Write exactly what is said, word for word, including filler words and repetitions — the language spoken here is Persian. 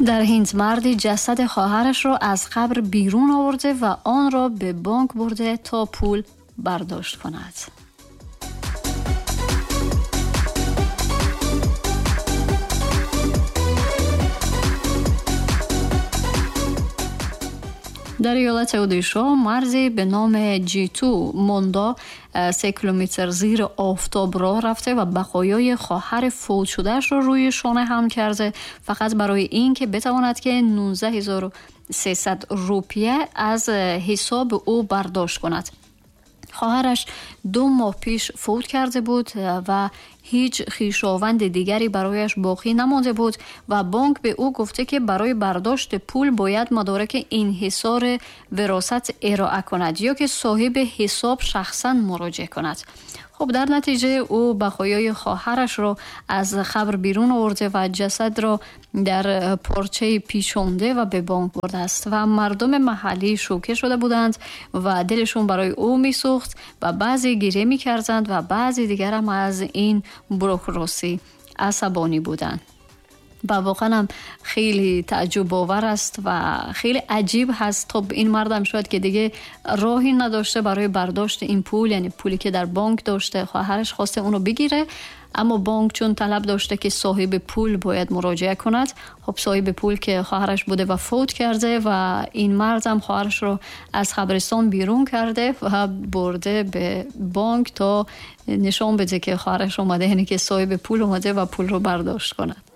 در هند مردی جسد خواهرش را از قبر بیرون آورده و آن را به بانک برده تا پول برداشت کند. در ایالت اودیشا مردی به نام جیتو موندا سه کیلومتر زیر آفتاب راه رفته و بقایای خواهر فوت شدهش را روی شانه حمل کرده فقط برای این که بتواند که نوزده هزار و سیصد روپیه از حساب او برداشت کند. خواهرش دو ماه پیش فوت کرده بود و هیچ خویشاوند دیگری برایش باقی نمانده بود و بانک به او گفته که برای برداشت پول باید مدارک انحصار وراثت ارائه کند یا که صاحب حساب شخصا مراجعه کند. خب در نتیجه او بقایای خواهرش را از قبر بیرون آورده و جسد را در پارچه پیچانده و به بانک برده است و مردم محلی شوکه شده بودند و دلشون برای او میسوخت و بعضی گریه میکردند و بعضی دیگر هم از این بروکراسی عصبانی بودند. و واقعا هم خیلی تعجب آور است و خیلی عجیب هست. تا این مردم شاید که دیگه راهی نداشته برای برداشت این پول، یعنی پولی که در بانک داشته خواهرش خواسته اونو بگیره، اما بانک چون طلب داشته که صاحب پول باید مراجعه کند، خب صاحب پول که خواهرش بوده و فوت کرده و این مردم خواهرش رو از قبرستان بیرون کرده و برده به بانک تا نشان بده که خواهرش اومده، یعنی که صاحب پول اومده و پول رو برداشت کند.